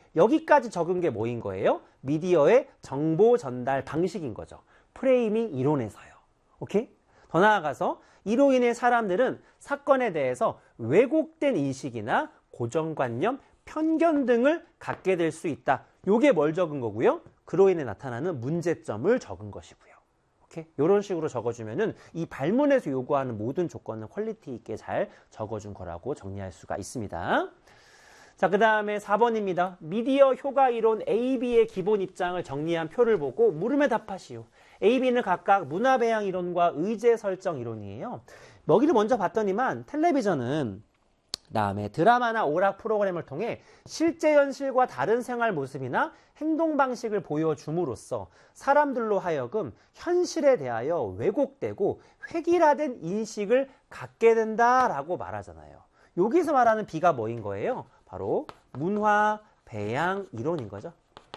여기까지 적은 게 뭐인 거예요? 미디어의 정보 전달 방식인 거죠. 프레이밍 이론에서요. 오케이? 더 나아가서 이로 인해 사람들은 사건에 대해서 왜곡된 인식이나 고정관념, 편견 등을 갖게 될 수 있다. 요게 뭘 적은 거고요? 그로 인해 나타나는 문제점을 적은 것이고요. 오케이? 이런 식으로 적어주면은 이 발문에서 요구하는 모든 조건을 퀄리티 있게 잘 적어준 거라고 정리할 수가 있습니다. 자, 그 다음에 4번입니다. 미디어 효과 이론 A, B의 기본 입장을 정리한 표를 보고 물음에 답하시오. A, B는 각각 문화 배양 이론과 의제 설정 이론이에요. 여기를 먼저 봤더니만 텔레비전은 다음에 드라마나 오락 프로그램을 통해 실제 현실과 다른 생활 모습이나 행동 방식을 보여줌으로써 사람들로 하여금 현실에 대하여 왜곡되고 획일화된 인식을 갖게 된다라고 말하잖아요. 여기서 말하는 B가 뭐인 거예요? 바로 문화 배양 이론인 거죠.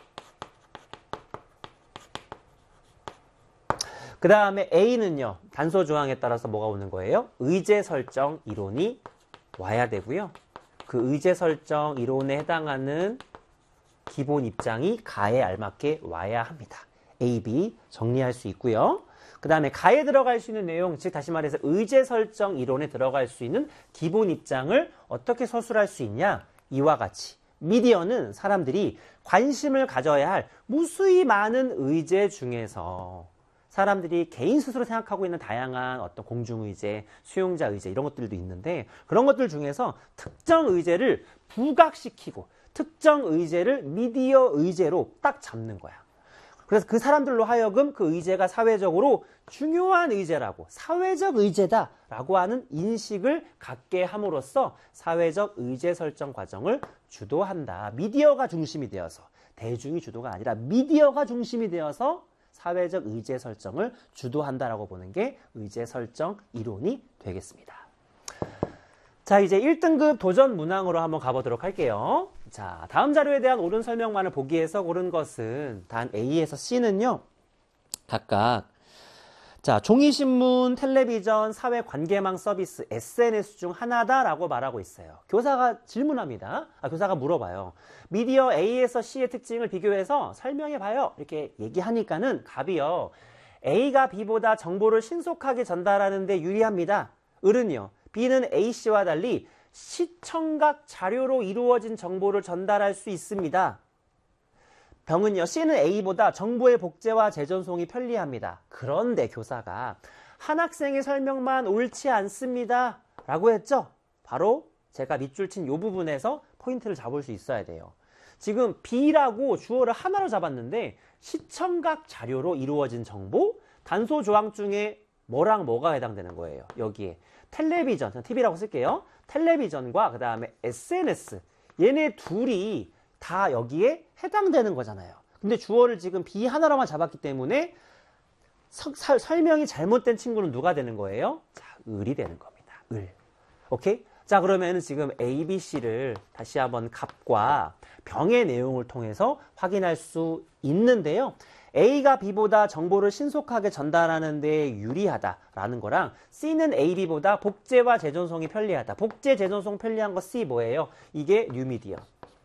그 다음에 A는요. 단서 조항에 따라서 뭐가 오는 거예요? 의제 설정 이론이 와야 되고요. 그 의제 설정 이론에 해당하는 기본 입장이 가에 알맞게 와야 합니다. A, B 정리할 수 있고요. 그 다음에 가에 들어갈 수 있는 내용, 즉 다시 말해서 의제 설정 이론에 들어갈 수 있는 기본 입장을 어떻게 서술할 수 있냐? 이와 같이 미디어는 사람들이 관심을 가져야 할 무수히 많은 의제 중에서 사람들이 개인 스스로 생각하고 있는 다양한 어떤 공중의제, 수용자 의제 이런 것들도 있는데 그런 것들 중에서 특정 의제를 부각시키고 특정 의제를 미디어 의제로 딱 잡는 거야. 그래서 그 사람들로 하여금 그 의제가 사회적으로 중요한 의제라고 사회적 의제다라고 하는 인식을 갖게 함으로써 사회적 의제 설정 과정을 주도한다. 미디어가 중심이 되어서 대중이 주도가 아니라 미디어가 중심이 되어서 사회적 의제 설정을 주도한다라고 보는 게 의제 설정 이론이 되겠습니다. 자, 이제 1등급 도전 문항으로 한번 가보도록 할게요. 자, 다음 자료에 대한 옳은 설명만을 보기 위해서 고른 것은 단 A에서 C는요. 각각 자, 종이신문, 텔레비전, 사회관계망 서비스, SNS 중 하나다라고 말하고 있어요. 교사가 질문합니다. 교사가 물어봐요. 미디어 A에서 C의 특징을 비교해서 설명해봐요. 이렇게 얘기하니까는 답이요. A가 B보다 정보를 신속하게 전달하는 데 유리합니다. 을은요. B는 A씨와 달리 시청각 자료로 이루어진 정보를 전달할 수 있습니다. 병은요. C는 A보다 정보의 복제와 재전송이 편리합니다. 그런데 교사가 한 학생의 설명만 옳지 않습니다. 라고 했죠. 바로 제가 밑줄 친 이 부분에서 포인트를 잡을 수 있어야 돼요. 지금 B라고 주어를 하나로 잡았는데 시청각 자료로 이루어진 정보, 단서 조항 중에 뭐랑 뭐가 해당되는 거예요. 여기에 텔레비전, TV라고 쓸게요. 텔레비전과 그 다음에 SNS 얘네 둘이 다 여기에 해당되는 거잖아요. 근데 주어를 지금 B 하나로만 잡았기 때문에 설명이 잘못된 친구는 누가 되는 거예요? 자, 을이 되는 겁니다. 을. 오케이? 자, 그러면 지금 A, B, C를 다시 한번 갑과 병의 내용을 통해서 확인할 수 있는데요. A가 B보다 정보를 신속하게 전달하는 데 유리하다라는 거랑 C는 A, B보다 복제와 재전송이 편리하다. 복제, 재전송 편리한 거 C 뭐예요? 이게 뉴미디어.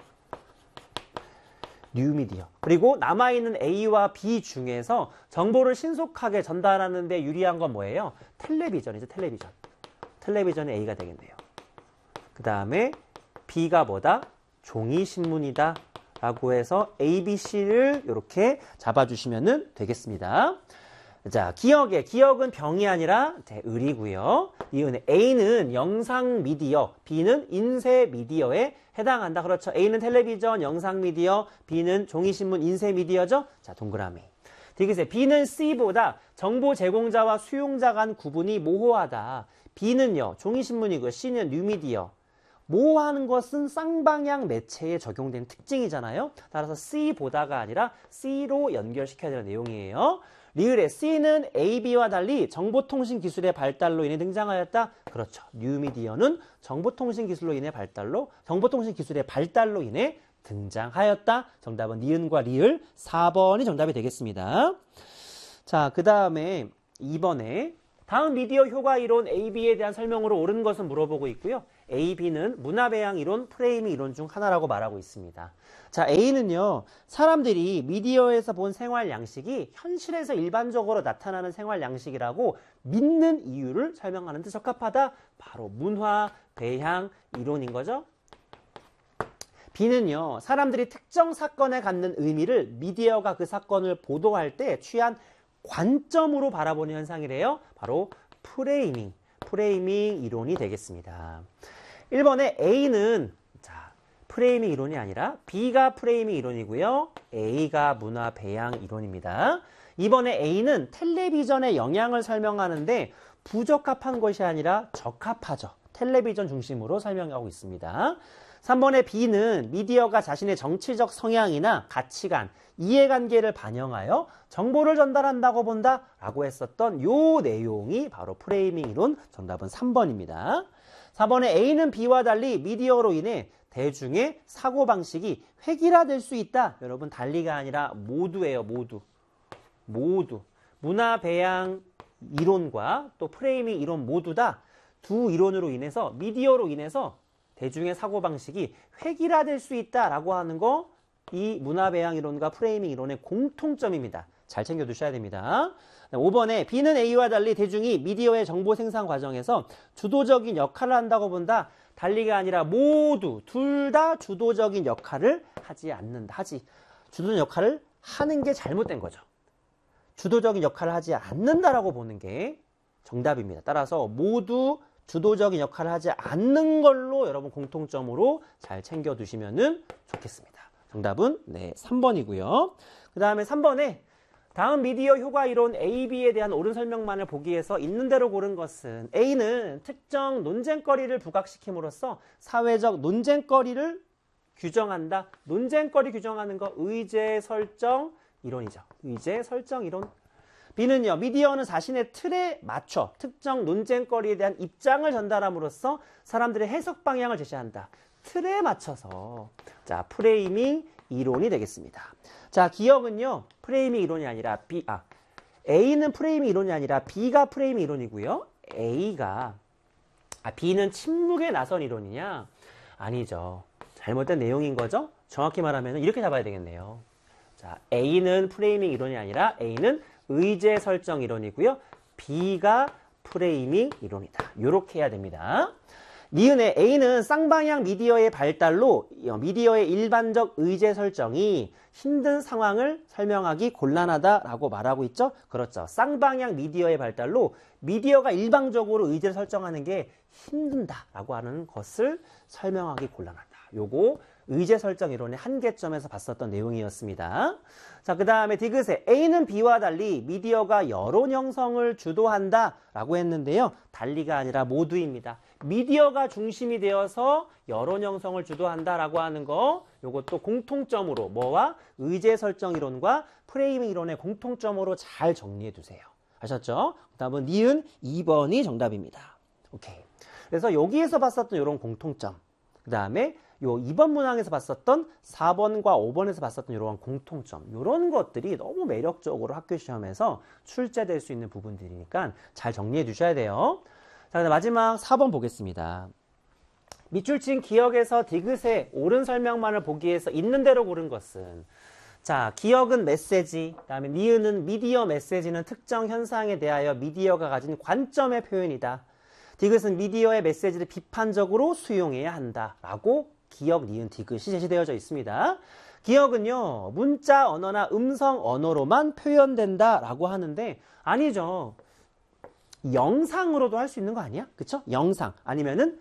뉴미디어. 그리고 남아있는 A와 B 중에서 정보를 신속하게 전달하는 데 유리한 건 뭐예요? 텔레비전이죠. 텔레비전. 텔레비전이 A가 되겠네요. 그 다음에 B가 뭐다? 종이신문이다. 라고 해서 A, B, C를 이렇게 잡아주시면 되겠습니다. 자, 기억은 병이 아니라 을이고요. 이은의 A는 영상 미디어, B는 인쇄 미디어에 해당한다. 그렇죠. A는 텔레비전, 영상 미디어, B는 종이신문, 인쇄 미디어죠. 자, 동그라미. 디귿에 B는 C보다 정보 제공자와 수용자 간 구분이 모호하다. B는요, 종이신문이고요. C는 뉴미디어. 모호하는 것은 쌍방향 매체에 적용된 특징이잖아요. 따라서 C보다가 아니라 C로 연결시켜야 되는 내용이에요. 리을의 C는 A, B와 달리 정보통신 기술의 발달로 인해 등장하였다. 그렇죠. 뉴미디어는 정보통신 기술의 발달로 인해 등장하였다. 정답은 니은과 리을 4번이 정답이 되겠습니다. 자, 그 다음에 2번에 다음 미디어 효과 이론 A, B에 대한 설명으로 옳은 것은 물어보고 있고요. A, B는 문화배양 이론, 프레이밍 이론 중 하나라고 말하고 있습니다. 자, A는요, 사람들이 미디어에서 본 생활 양식이 현실에서 일반적으로 나타나는 생활 양식이라고 믿는 이유를 설명하는 데 적합하다. 바로 문화, 배양 이론인 거죠. B는요, 사람들이 특정 사건에 갖는 의미를 미디어가 그 사건을 보도할 때 취한 관점으로 바라보는 현상이래요. 바로 프레이밍 이론이 되겠습니다. 1번에 A는 프레이밍 이론이 아니라 B가 프레이밍 이론이고요. A가 문화 배양 이론입니다. 2번에 A는 텔레비전의 영향을 설명하는데 부적합한 것이 아니라 적합하죠. 텔레비전 중심으로 설명하고 있습니다. 3번의 B는 미디어가 자신의 정치적 성향이나 가치관, 이해관계를 반영하여 정보를 전달한다고 본다라고 했었던 요 내용이 바로 프레이밍 이론, 정답은 3번입니다. 4번에 A는 B와 달리 미디어로 인해 대중의 사고방식이 획일화될 수 있다. 여러분 달리가 아니라 모두예요. 모두. 문화 배양 이론과 또 프레이밍 이론 모두 다 두 이론으로 인해서 미디어로 인해서 대중의 사고방식이 획일화될 수 있다라고 하는 거 이 문화 배양 이론과 프레이밍 이론의 공통점입니다. 잘 챙겨두셔야 됩니다. 5번에 B는 A와 달리 대중이 미디어의 정보 생산 과정에서 주도적인 역할을 한다고 본다. 달리가 아니라 모두 둘 다 주도적인 역할을 하지 않는다. 주도적인 역할을 하는 게 잘못된 거죠. 주도적인 역할을 하지 않는다라고 보는 게 정답입니다. 따라서 모두 주도적인 역할을 하지 않는 걸로 여러분 공통점으로 잘 챙겨두시면 좋겠습니다. 정답은 3번이고요. 그 다음에 3번에 다음 미디어 효과 이론 A, B에 대한 옳은 설명만을 보기 위해서 있는 대로 고른 것은 A는 특정 논쟁거리를 부각시킴으로써 사회적 논쟁거리를 규정한다. 논쟁거리 규정하는 거 의제 설정 이론이죠. 의제 설정 이론. B는요, 미디어는 자신의 틀에 맞춰 특정 논쟁거리에 대한 입장을 전달함으로써 사람들의 해석 방향을 제시한다. 틀에 맞춰서. 자, 프레이밍 이론이 되겠습니다. 자, 기억은요, 프레이밍 이론이 아니라 A는 프레이밍 이론이 아니라 B가 프레이밍 이론이고요. B는 침묵에 나선 이론이냐? 아니죠. 잘못된 내용인 거죠? 정확히 말하면 이렇게 잡아야 되겠네요. 자, A는 프레이밍 이론이 아니라 A는 의제 설정 이론이고요. B가 프레이밍 이론이다. 이렇게 해야 됩니다. 니은의 A는 쌍방향 미디어의 발달로 미디어의 일반적 의제 설정이 힘든 상황을 설명하기 곤란하다라고 말하고 있죠. 그렇죠. 쌍방향 미디어의 발달로 미디어가 일방적으로 의제를 설정하는 게 힘든다라고 하는 것을 설명하기 곤란하다. 요거 의제 설정 이론의 한계점에서 봤었던 내용이었습니다. 자, 그 다음에 디귿에 A는 B와 달리 미디어가 여론 형성을 주도한다라고 했는데요. 달리가 아니라 모두입니다. 미디어가 중심이 되어서 여론 형성을 주도한다라고 하는 거 요것도 공통점으로 뭐와 의제 설정 이론과 프레이밍 이론의 공통점으로 잘 정리해 두세요. 아셨죠? 다음은 니은 2번이 정답입니다. 오케이. 그래서 여기에서 봤었던 이런 공통점. 그 다음에 요 2번 문항에서 봤었던 4번과 5번에서 봤었던 이런 공통점. 이런 것들이 너무 매력적으로 학교 시험에서 출제될 수 있는 부분들이니까 잘 정리해 두셔야 돼요. 자, 마지막 4번 보겠습니다. 밑줄 친 기억에서 디귿의 옳은 설명만을 보기 위해서 있는 대로 고른 것은 자, 기억은 메시지, 그다음에 니은은 미디어 메시지는 특정 현상에 대하여 미디어가 가진 관점의 표현이다. 디귿은 미디어의 메시지를 비판적으로 수용해야 한다라고 기억, 니은, 디귿이 제시되어져 있습니다. 기억은요, 문자 언어나 음성 언어로만 표현된다라고 하는데 아니죠. 영상으로도 할 수 있는 거 아니야? 그쵸? 영상 아니면은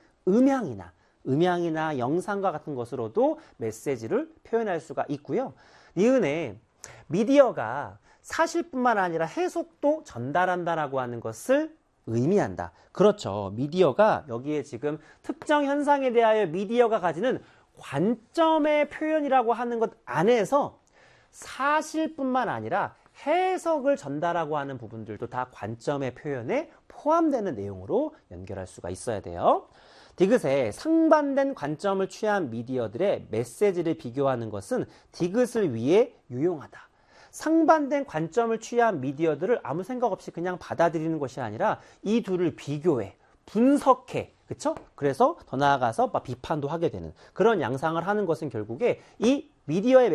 음향이나 영상과 같은 것으로도 메시지를 표현할 수가 있고요. 니은에 미디어가 사실뿐만 아니라 해석도 전달한다라고 하는 것을 의미한다. 그렇죠. 미디어가 여기에 지금 특정 현상에 대하여 미디어가 가지는 관점의 표현이라고 하는 것 안에서 사실뿐만 아니라 해석을 전달하고 하는 부분들도 다 관점의 표현에 포함되는 내용으로 연결할 수가 있어야 돼요. 디귿에 상반된 관점을 취한 미디어들의 메시지를 비교하는 것은 디귿을 위해 유용하다. 상반된 관점을 취한 미디어들을 아무 생각 없이 그냥 받아들이는 것이 아니라 이 둘을 비교해, 분석해, 그쵸? 그래서 더 나아가서 막 비판도 하게 되는 그런 양상을 하는 것은 결국에 이 미디어의